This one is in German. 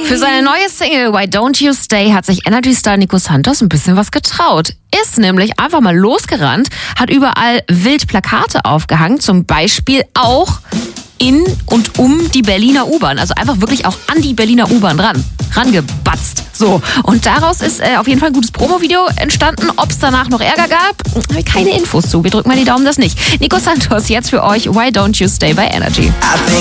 Für seine neue Single Why Don't You Stay hat sich Energy-Star Nico Santos ein bisschen was getraut. Ist nämlich einfach mal losgerannt, hat überall wild Plakate aufgehangen, zum Beispiel auch in und um die Berliner U-Bahn. Also einfach wirklich auch an die Berliner U-Bahn rangebatzt. So, und daraus ist auf jeden Fall ein gutes Promo-Video entstanden. Ob es danach noch Ärger gab, habe ich keine Infos zu. Wir drücken mal die Daumen, das nicht. Nico Santos jetzt für euch, Why Don't You Stay bei Energy.